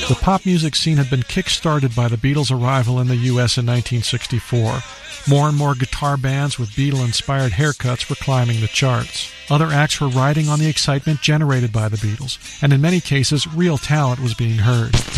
The pop music scene had been kick-started by the Beatles' arrival in the U.S. in 1964. More and more guitar bands with Beatle-inspired haircuts were climbing the charts. Other acts were riding on the excitement generated by the Beatles, and in many cases, real talent was being heard.